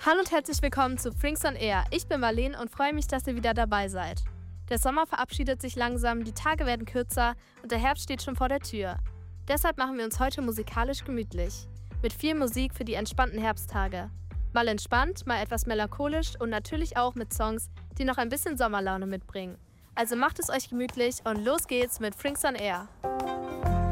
Hallo und herzlich willkommen zu Frings on Air. Ich bin Marlene und freue mich, dass ihr wieder dabei seid. Der Sommer verabschiedet sich langsam, die Tage werden kürzer und der Herbst steht schon vor der Tür. Deshalb machen wir uns heute musikalisch gemütlich. Mit viel Musik für die entspannten Herbsttage. Mal entspannt, mal etwas melancholisch und natürlich auch mit Songs, die noch ein bisschen Sommerlaune mitbringen. Also macht es euch gemütlich und los geht's mit Frings on Air.